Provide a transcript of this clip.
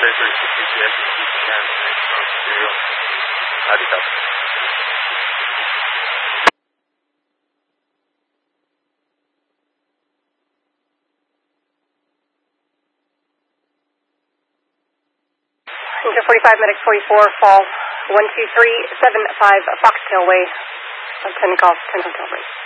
GPS if you can, serial. Adidas. Engine 45, Medic 44, fall 12375 Foxtail Way, 10 Golf, 10 Hotel Break.